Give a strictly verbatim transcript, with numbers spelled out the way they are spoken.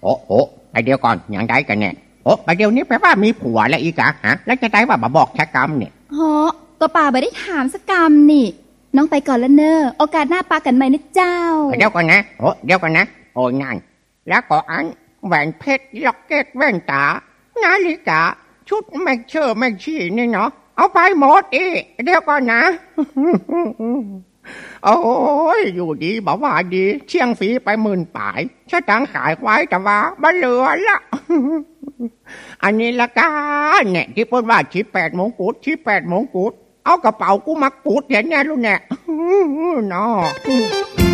โอ้โหไปเดียวก่อนอย่างไรกันเนี่ยโอ้ไปเดียวนี้แปลว่ามีผัวแล้วอีกอะฮะแล้วจะได้ว่ามาบอกชะกรรมเนี่ยฮะก็ป่าไม่ได้ถามสักกรรมนี่น้องไปก่อนแล้วเนอะโอกาสหน้าปากันใหม่นะเจ้าเดี๋ยวก่อนนะโอ้เดี๋ยวก่อนนะโอ้นั่นแล้วก็อันแหวนเพชรล็อกเก็ตแว่นตานาฬิกาชุดแม่เชื่อแม่ชีนี่เนาะเอาไปหมดอีเดี๋ยวก่อนนะโอ้ยอยู่ดีบอกว่าดีเชียงฝีไปหมื่นป่ายชะตังขายไว้แต่ว่าบ้าเหลือละอันนี้ละกันเนี่ยที่พูดว่าชี้แปดมงกุฎชี้แปดมงกุฎเอากระเป๋ากูมาปูดเห็นแน่รู้แน่เนาะ